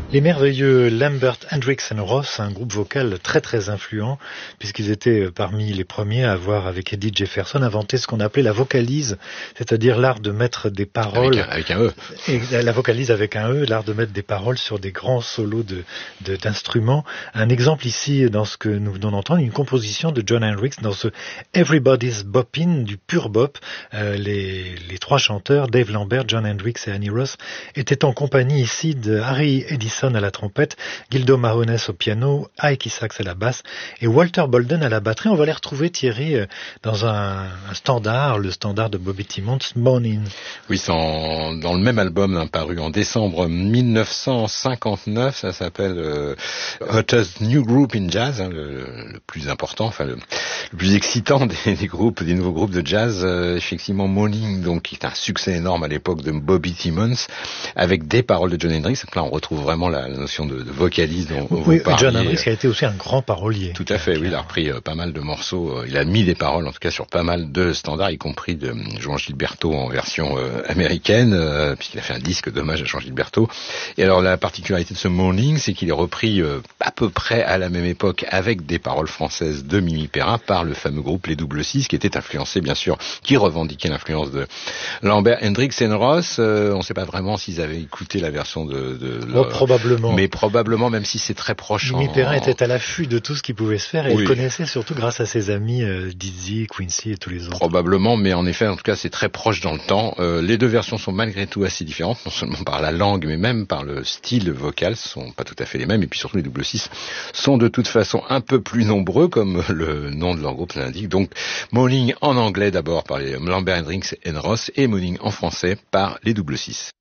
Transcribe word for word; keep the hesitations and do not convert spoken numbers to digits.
Les merveilleux Lambert, Hendrix and Ross, un groupe vocal très très influent, puisqu'ils étaient parmi les premiers à avoir, avec Eddie Jefferson, inventé ce qu'on appelait la vocalise, c'est-à-dire l'art de mettre des paroles... Avec un, avec un E. Et la vocalise avec un E, l'art de mettre des paroles sur des grands solos de, de, d'instruments. Un exemple ici, dans ce que nous venons d'entendre, une composition de John Hendrix dans ce Everybody's Boppin', du pur bop. Euh, les, les trois chanteurs, Dave Lambert, John Hendrix et Annie Ross, étaient en compagnie ici de Harry Edison à la trompette, Gildo Mahones au piano, Ike Isaacs à la basse et Walter Bolden à la batterie. On va les retrouver, Thierry, dans un, un standard, le standard de Bobby Timmons, Morning. Oui, c'est en, dans le même album hein, paru en décembre dix-neuf cent cinquante-neuf, ça s'appelle euh, Hottest New Group in Jazz, hein, le, le plus important, enfin le, le plus excitant des, des groupes, des nouveaux groupes de jazz. Euh, effectivement, Morning, donc qui est un succès énorme à l'époque de Bobby Timmons, avec des paroles de John Hendrix. Donc là, on retrouve vraiment la, la notion de, de vocalise dont oui, vous parliez. John Hendrix qui a été aussi un grand parolier. Tout à fait, oui, il a repris euh, pas mal de morceaux, euh, il a mis des paroles en tout cas sur pas mal de standards, y compris de Jean Gilberto en version euh, américaine, euh, puisqu'il a fait un disque d'hommage à Jean Gilberto. Et alors la particularité de ce Morning, c'est qu'il est repris euh, à peu près à la même époque avec des paroles françaises de Mimi Perrin par le fameux groupe Les Double Six, qui était influencé bien sûr, qui revendiquait l'influence de Lambert, Hendrix et Ross. Euh, on ne sait pas vraiment s'ils avaient écouté la version de... de oh, leur... Probablement. Mais probablement, même si c'est très proche. Mimi en... Perrin était à l'affût de tout ce qui pouvait se faire et oui. elle connaissait surtout grâce à ses amis euh, Dizzy, Quincy et tous les autres. Probablement, mais en effet, en tout cas, c'est très proche dans le temps. Euh, les deux versions sont malgré tout assez différentes, non seulement par la langue, mais même par le style vocal. Ce sont pas tout à fait les mêmes. Et puis surtout, les Double Six sont de toute façon un peu plus nombreux, comme le nom de leur groupe l'indique. Donc, Morning en anglais d'abord par les Lambert, Hendrix et Ross, et Morning en français par les Double Six.